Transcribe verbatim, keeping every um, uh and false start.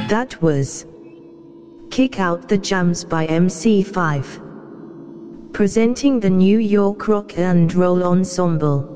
That was Kick Out the Jams by M C five. Presenting the New York Rock and Roll Ensemble.